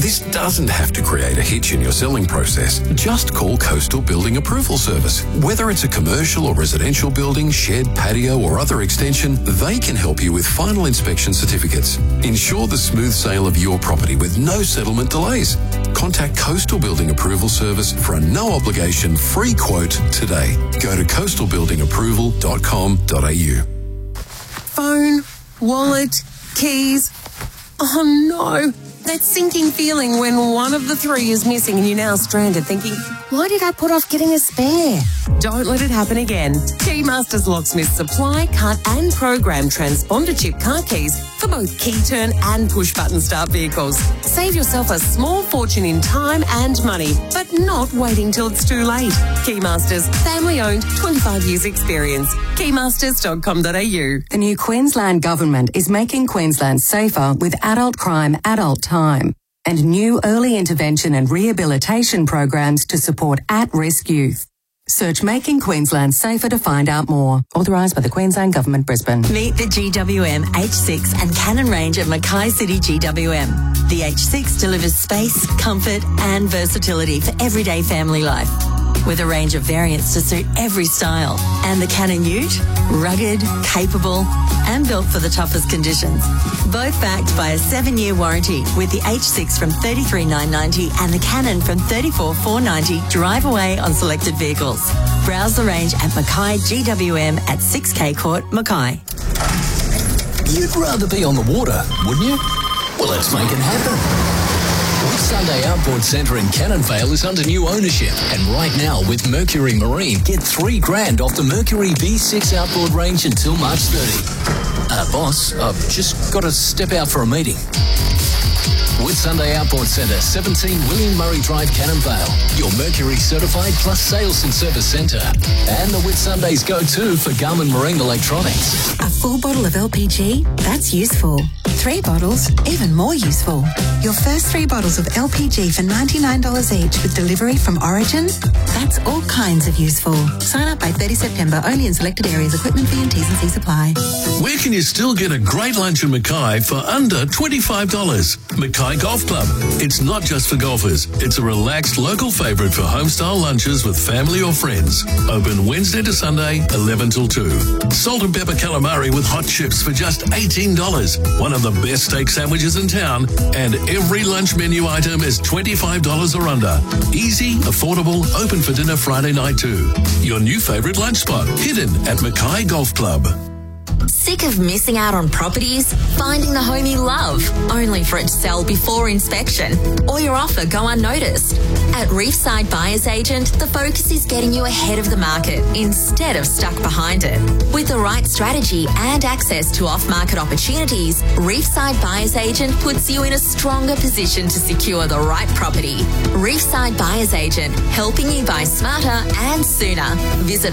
This doesn't have to create a hitch in your selling process. Just call Coastal Building Approval Service. Whether it's a commercial or residential building, shed, patio or other extension, they can help you with final inspection certificates. Ensure the smooth sale of your property with no settlement delays. Contact Coastal Building Approval Service for a no-obligation free quote today. Go to coastalbuildingapproval.com.au. Phone, wallet, keys. Oh no, that sinking feeling when one of the three is missing and you're now stranded thinking, why did I put off getting a spare? Don't let it happen again. Keymasters Locksmiths supply, cut and program transponder chip car keys for both key turn and push button start vehicles. Save yourself a small fortune in time and money, but not waiting till it's too late. Keymasters, family owned, 25 years experience. Keymasters.com.au. The new Queensland Government is making Queensland safer with adult crime, adult time, and new early intervention and rehabilitation programs to support at-risk youth. Search Making Queensland Safer to find out more. Authorised by the Queensland Government, Brisbane. Meet the GWM H6 and Canon range at Mackay City GWM. The H6 delivers space, comfort and versatility for everyday family life, with a range of variants to suit every style. And the Canon Ute, rugged, capable and built for the toughest conditions. Both backed by a 7-year warranty, with the H6 from $33,990 and the Canon from $34,490. Drive away on selected vehicles. Browse the range at Mackay GWM at 6K Court, Mackay. You'd rather be on the water, wouldn't you? Well, let's make it happen. Whitsunday Outboard Centre in Cannon Vale is under new ownership, and right now with Mercury Marine, get $3,000 off the Mercury V6 outboard range until March 30. Boss, I've just got to step out for a meeting. Whitsunday Outboard Centre, 17 William Murray Drive, Cannon Vale, your Mercury certified plus sales and service centre, and the Whitsunday's go-to for Garmin Marine electronics. A full bottle of LPG? That's useful. 3 bottles? Even more useful. Your first 3 bottles of LPG for $99 each with delivery from Origin? That's all kinds of useful. Sign up by 30 September, only in selected areas. Equipment fee and T&C supply. Where can you still get a great lunch in Mackay for under $25? Mackay Golf Club. It's not just for golfers. It's a relaxed local favourite for home-style lunches with family or friends. Open Wednesday to Sunday, 11 till 2. Salt and pepper calamari with hot chips for just $18. One of the best steak sandwiches in town, and every lunch menu item is $25 or under. Easy, affordable, open for dinner Friday night too. Your new favourite lunch spot, hidden at Mackay Golf Club. Sick of missing out on properties? Finding the home you love, only for it to sell before inspection, or your offer go unnoticed? At Reefside Buyers Agent, the focus is getting you ahead of the market instead of stuck behind it. With the right strategy and access to off-market opportunities, Reefside Buyers Agent puts you in a stronger position to secure the right property. Reefside Buyers Agent, helping you buy smarter and sooner. Visit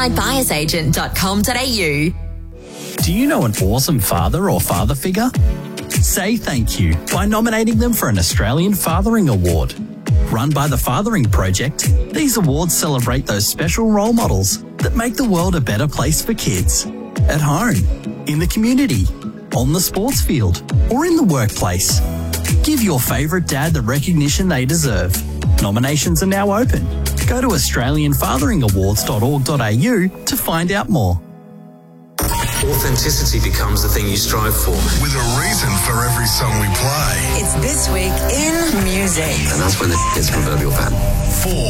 reefsidebuyersagent.com.au. Do you know an awesome father or father figure? Say thank you by nominating them for an Australian Fathering Award. Run by the Fathering Project, these awards celebrate those special role models that make the world a better place for kids. At home, in the community, on the sports field, or in the workplace. Give your favourite dad the recognition they deserve. Nominations are now open. Go to australianfatheringawards.org.au to find out more. Authenticity becomes the thing you strive for. With a reason for every song we play. It's This Week in Music. And that's when it gets proverbial bad.